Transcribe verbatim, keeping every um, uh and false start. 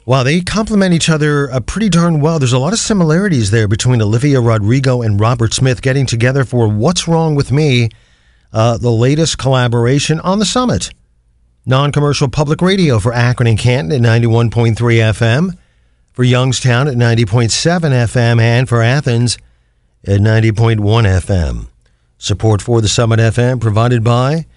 Wow, they complement each other uh, pretty darn well. There's a lot of similarities there between Olivia Rodrigo and Robert Smith getting together for What's Wrong With Me, uh, the latest collaboration on the Summit. Non-commercial public radio for Akron and Canton at ninety-one point three F M, for Youngstown at ninety point seven F M, and for Athens at ninety point one F M. Support for the Summit F M provided by